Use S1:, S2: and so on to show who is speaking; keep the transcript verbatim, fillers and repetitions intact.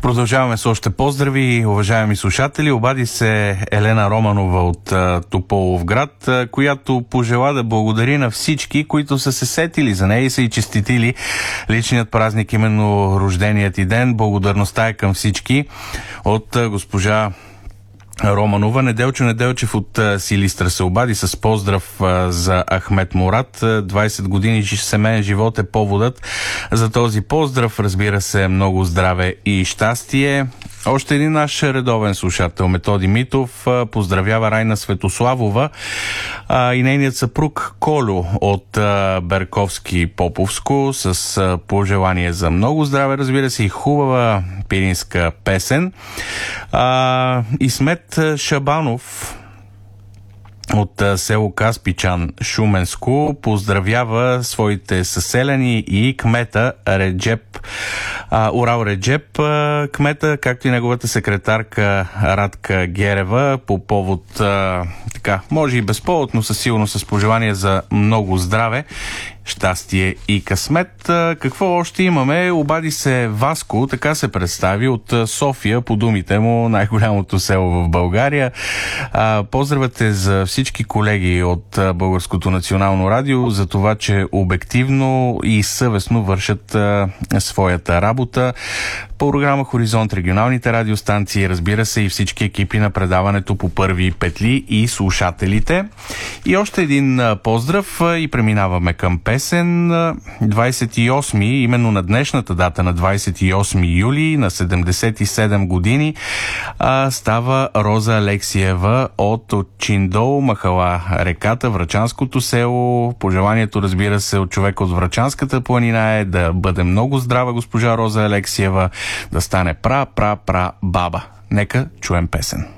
S1: Продължаваме с още поздрави, уважаеми слушатели. Обади се Елена Романова от а, Тополовград, а, която пожела да благодари на всички, които са се сетили за нея и са и честитили личният празник, именно рожденият ти ден. Благодарността е към всички от а, госпожа Романова. Неделчо Неделчев от Силистра се обади с поздрав за Ахмет Мурат. двайсет години семейен живот е поводът за този поздрав. Разбира се, много здраве и щастие. Още един наш редовен слушател, Методи Митов, поздравява Райна Светославова а, и нейният съпруг Колю от а, Берковски Поповско с а, пожелание за много здраве, разбира се, и хубава пиринска песен. А, Исмет Шабанов от село Каспичан, Шуменско, поздравява своите съселяни и кмета Реджеп, а, Урал Реджеп, а, кмета, както и неговата секретарка Радка Герева, по повод, а, така, може и без повод, но със сигурно с пожелание за много здраве, щастие и късмет. Какво още имаме? Обади се Васко, така се представи, от София, по думите му, най-голямото село в България. Поздравате за всички колеги от Българското национално радио за това, че обективно и съвестно вършат своята работа. Програма Хоризонт, регионалните радиостанции, разбира се, и всички екипи на предаването по първи петли и слушателите. И още един поздрав и преминаваме към песен. двайсет и осми, именно на днешната дата, на двайсет и осми юли, на седемдесет и седем години, става Роза Алексиева от Чиндол, махала Реката, Врачанското село. Пожеланието, разбира се, от човек от Врачанската планина е да бъде много здрава госпожа Роза Алексиева, да стане пра-пра-пра баба. Нека чуем песен.